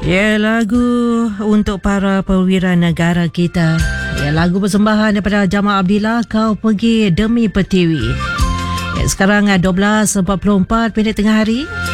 Ya, lagu untuk para perwira negara kita. Ya, lagu persembahan daripada Jamal Abdillah, Kau Pergi Demi Pertiwi. Ya, sekarang 12.44 minit tengah hari.